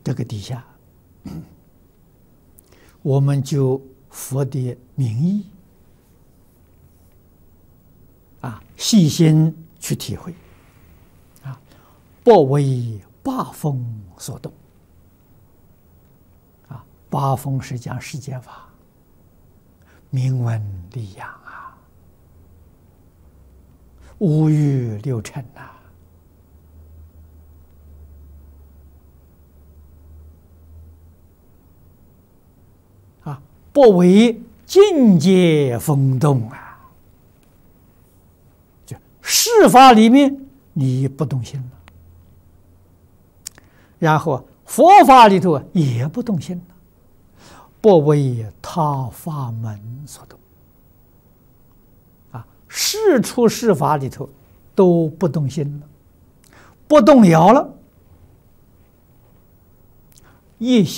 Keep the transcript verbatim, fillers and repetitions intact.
这个底下，我们就佛的名义啊，细心去体会啊，不为八风所动啊，八风是讲世间法，名闻利养啊，五欲六尘呐。啊，不为境界风动啊，就事法里面你不动心了，然后佛法里头也不动心了，不为他法门所动啊，事出事法里头都不动心了，不动摇了，一心